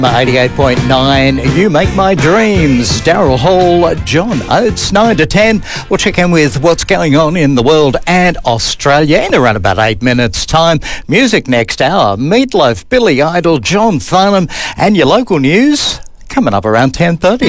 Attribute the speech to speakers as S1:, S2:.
S1: 88.9, You Make My Dreams. Daryl Hall, John Oates, 9 to 10. We'll check in with what's going on in the world and Australia in around about 8 minutes' time. Music next hour, Meatloaf, Billy Idol, John Farnham, and your local news coming up around 10:30.